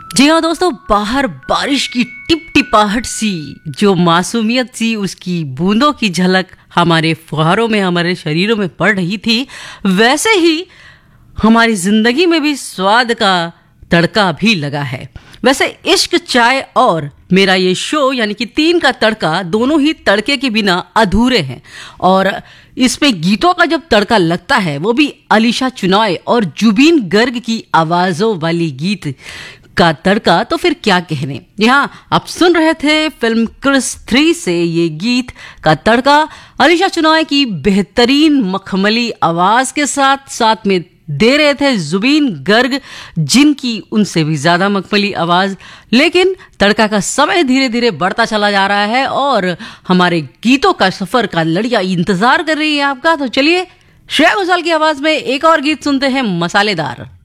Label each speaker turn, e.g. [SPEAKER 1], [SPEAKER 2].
[SPEAKER 1] जी हाँ दोस्तों, बाहर बारिश की टिप टिपाहट सी, जो मासूमियत सी, उसकी बूंदों की झलक हमारे फुहारों में, हमारे शरीरों में पड़ रही थी। वैसे ही हमारी जिंदगी में भी स्वाद का तड़का भी लगा है। वैसे इश्क, चाय और मेरा ये शो यानी कि तीन का तड़का, दोनों ही तड़के के बिना अधूरे हैं। और इसमें गीतों का जब तड़का लगता है, वो भी अलीशा चुनॉय और जुबीन गर्ग की आवाजों वाली गीत का तड़का, तो फिर क्या कहने। यहाँ आप सुन रहे थे फिल्म क्रिस 3 से ये गीत का तड़का अलीशा चुनॉय की बेहतरीन मखमली आवाज के साथ। साथ में दे रहे थे जुबीन गर्ग, जिनकी उनसे भी ज्यादा मखमली आवाज। लेकिन तड़का का समय धीरे धीरे बढ़ता चला जा रहा है और हमारे गीतों का सफर का लड़िया इंतजार कर रही है आपका। तो चलिए, श्रेया घोषाल की आवाज में एक और गीत सुनते हैं, मसालेदार।